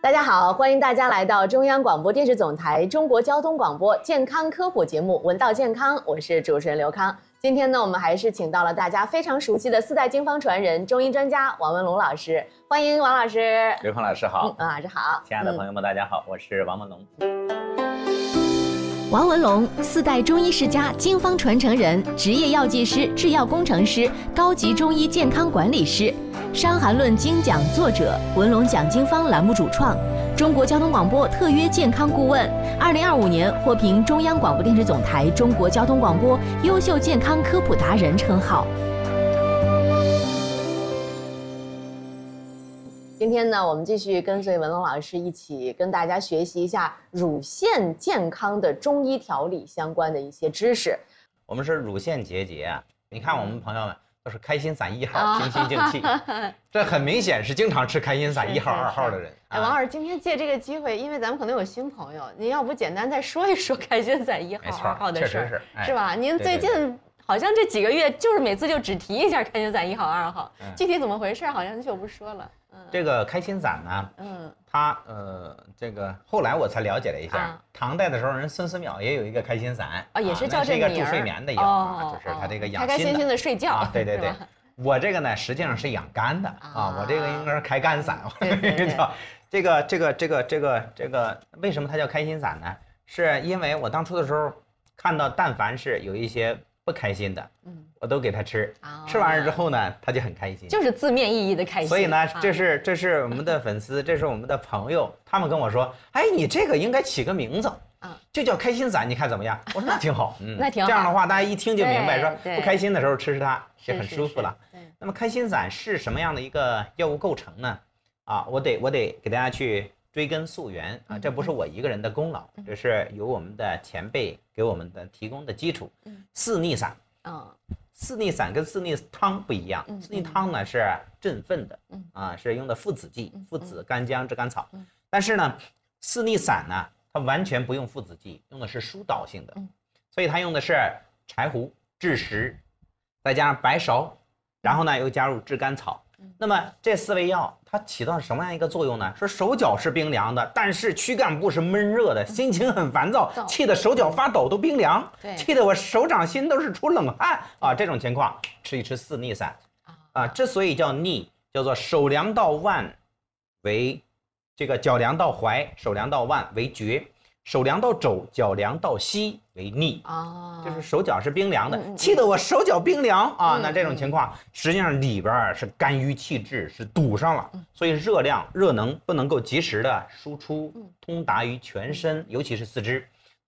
大家好，欢迎大家来到中央广播电视总台中国交通广播健康科普节目《闻道健康》，我是主持人刘康。今天呢，我们还是请到了大家非常熟悉的四代经方传人、中医专家王文龙老师，欢迎王老师。 刘康老师好， 王老师好， 亲爱的朋友们，大家好，我是王文龙。 王文龙，四代中医世家、经方传承人，职业药剂师、制药工程师，高级中医健康管理师，《伤寒论》精讲作者，文龙讲经方栏目主创，中国交通广播特约健康顾问，2025年获评中央广播电视总台中国交通广播优秀健康科普达人称号。 今天呢，我们继续跟随文龙老师一起跟大家学习一下乳腺健康的中医调理相关的一些知识。 我们是乳腺结节啊，你看我们朋友们都是开心散1号，平心静气，这很明显是经常吃开心散1号、2号的人。 哎，王老师，今天借这个机会，因为咱们可能有新朋友，您要不简单再说一说开心散1号、2号的事儿，是吧？您最近好像这几个月就是每次就只提一下开心散1号、2号，具体怎么回事好像就不说了。 这个开心散呢，它这个后来我才了解了一下，唐代的时候人孙思邈也有一个开心散啊，也是叫这个名，是一个助睡眠的药啊，就是它这个养心的， 开开心心的睡觉啊， 对对对。我这个呢实际上是养肝的啊，我这个应该是开肝散，这个为什么它叫开心散呢？是因为我当初的时候看到，但凡是有一些不开心的，我都给他吃，吃完了之后呢，他就很开心， 就是字面意义的开心。 所以呢，这是我们的粉丝，这是我们的朋友，他们跟我说，哎，你这个应该起个名字，就叫开心散，你看怎么样？我说那挺好， 那挺好。 这样的话，大家一听就明白，说不开心的时候吃它就很舒服了。那么开心散是什么样的一个药物构成呢？啊，我得给大家去追根溯源啊，这不是我一个人的功劳，这是由我们的前辈给我们的提供的基础。四逆散。四逆散跟四逆汤不一样，四逆汤呢是镇愤的，是用的附子剂，附子、干姜、炙甘草。但是呢，四逆散呢，它完全不用附子剂，用的是疏导性的，所以它用的是柴胡、枳实，再加上白芍，然后呢又加入炙甘草。那么这4味药它起到什么样一个作用呢？说手脚是冰凉的，但是躯干部是闷热的，心情很烦躁，气得手脚发抖都冰凉，气得我手掌心都是出冷汗啊！这种情况吃一吃四逆散啊，之所以叫逆，叫做手凉到腕为这个脚凉到踝，手凉到腕为厥，手凉到肘，脚凉到膝为逆就是手脚是冰凉的，气得我手脚冰凉啊！那这种情况实际上里边是肝郁气滞，是堵上了，所以热能不能够及时的输出，通达于全身，尤其是四肢。